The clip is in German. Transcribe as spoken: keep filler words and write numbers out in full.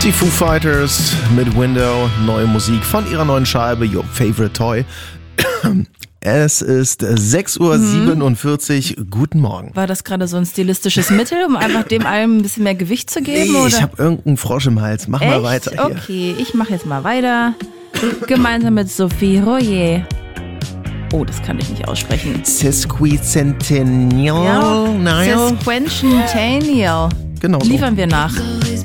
Die Foo Fighters mit Window, neue Musik von ihrer neuen Scheibe Your Favorite Toy. Es ist sechs Uhr siebenundvierzig. Mhm. Guten Morgen. War das gerade so ein stilistisches Mittel, um einfach dem allem ein bisschen mehr Gewicht zu geben? Nee, oder? Ich habe irgendeinen Frosch im Hals. Mach Echt? mal weiter hier. Okay, ich mache jetzt mal weiter. Gemeinsam mit Sophie Royer. Oh, das kann ich nicht aussprechen. Sesquicentennial. Ja, Sesquicentennial. Genau so. Liefern wir nach.